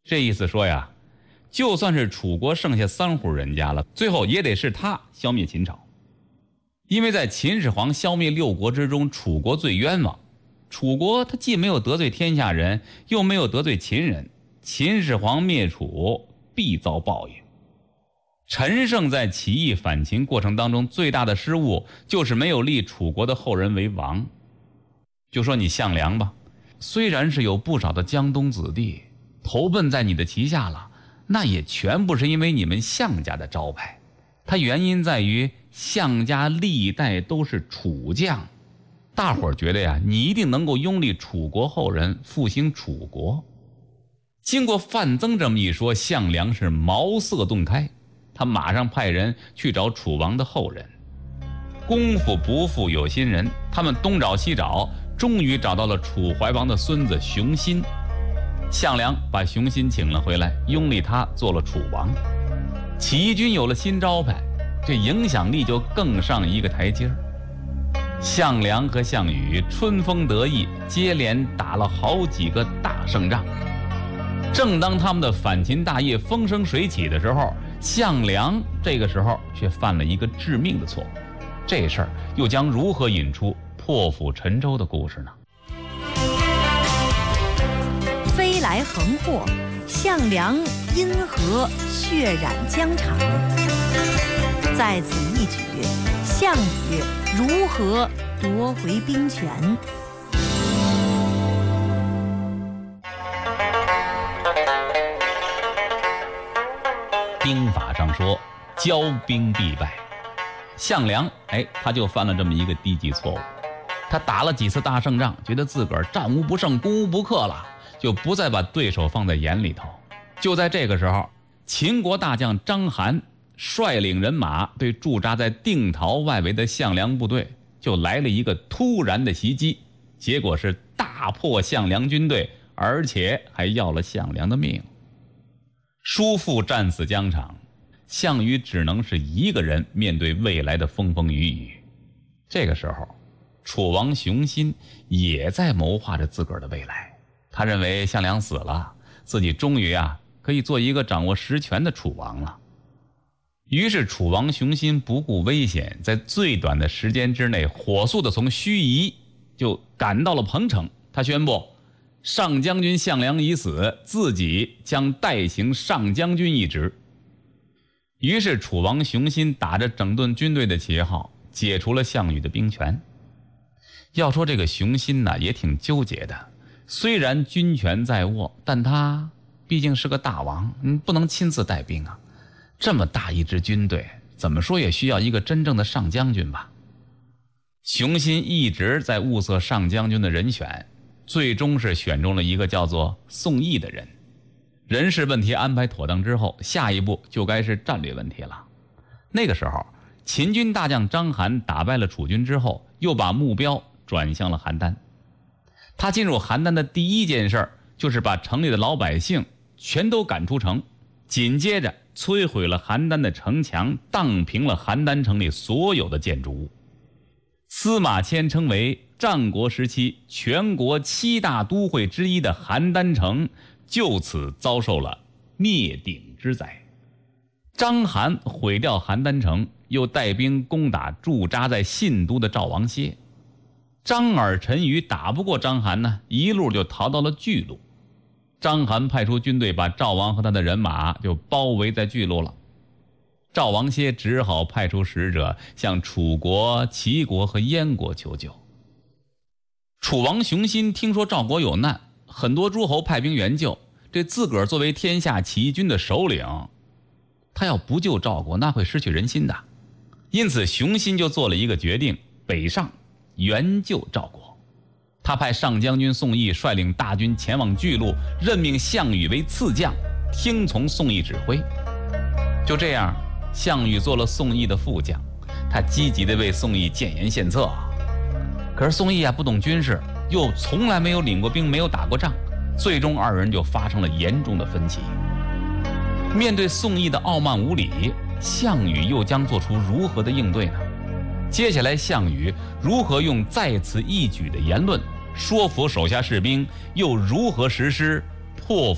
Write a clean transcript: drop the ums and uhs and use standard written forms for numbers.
这意思说呀，就算是楚国剩下3户人家了，最后也得是他消灭秦朝。因为在秦始皇消灭6国之中，楚国最冤枉。楚国他既没有得罪天下人，又没有得罪秦人，秦始皇灭楚必遭报应。陈胜在起义反秦过程当中最大的失误，就是没有立楚国的后人为王。就说你项梁吧，虽然是有不少的江东子弟投奔在你的旗下了，那也全部是因为你们项家的招牌。它原因在于项家历代都是楚将，大伙儿觉得呀，你一定能够拥立楚国后人，复兴楚国。经过范增这么一说，项梁是茅塞顿开，他马上派人去找楚王的后人。功夫不负有心人，他们东找西找，终于找到了楚怀王的孙子熊心。项梁把熊心请了回来，拥立他做了楚王。起义军有了新招牌，这影响力就更上一个台阶。项梁和项羽春风得意，接连打了好几个大胜仗。正当他们的反秦大业风生水起的时候，项梁这个时候却犯了一个致命的错误。这事儿又将如何引出破釜沉舟的故事呢？ 飞来横祸，项梁因何血染疆场？在此一举，项羽如何夺回兵权？ 兵法上说，骄兵必败。项梁，他就犯了这么一个低级错误。他打了几次大胜仗，觉得自个儿战无不胜、攻无不克了，就不再把对手放在眼里头。就在这个时候，秦国大将章邯率领人马对驻扎在定陶外围的项梁部队就来了一个突然的袭击，结果是大破项梁军队，而且还要了项梁的命。叔父战死疆场，项羽只能是一个人面对未来的风风雨雨。这个时候，楚王熊心也在谋划着自个儿的未来。他认为项梁死了，自己终于可以做一个掌握实权的楚王了。于是楚王熊心不顾危险，在最短的时间之内火速地从盱眙就赶到了彭城。他宣布上将军项梁已死，自己将代行上将军一职。于是楚王熊心打着整顿军队的旗号，解除了项羽的兵权。要说这个熊心也挺纠结的，虽然军权在握，但他毕竟是个大王，不能亲自带兵啊。这么大一支军队，怎么说也需要一个真正的上将军吧。熊心一直在物色上将军的人选，最终是选中了一个叫做宋义的人。人事问题安排妥当之后，下一步就该是战略问题了。那个时候，秦军大将章邯打败了楚军之后，又把目标转向了邯郸。他进入邯郸的第一件事就是把城里的老百姓全都赶出城，紧接着摧毁了邯郸的城墙，荡平了邯郸城里所有的建筑物。司马迁称为战国时期全国7大都会之一的邯郸城，就此遭受了灭顶之灾。章邯毁掉邯郸城，又带兵攻打驻扎在信都的赵王歇。张耳、陈馀打不过章邯呢，一路就逃到了巨鹿。章邯派出军队把赵王和他的人马就包围在巨鹿了。赵王歇只好派出使者向楚国、齐国和燕国求救。楚王熊心听说赵国有难，很多诸侯派兵援救，这自个儿作为天下起义军的首领，他要不救赵国，那会失去人心的。因此熊心就做了一个决定，北上援救赵国。他派上将军宋义率领大军前往巨鹿，任命项羽为次将，听从宋义指挥。就这样，项羽做了宋义的副将，他积极地为宋义建言献策。可是宋义不懂军事，又从来没有领过兵，没有打过仗，最终二人就发生了严重的分歧。面对宋义的傲慢无礼，项羽又将做出如何的应对呢？接下来项羽如何用在此一举的言论说服手下士兵，又如何实施破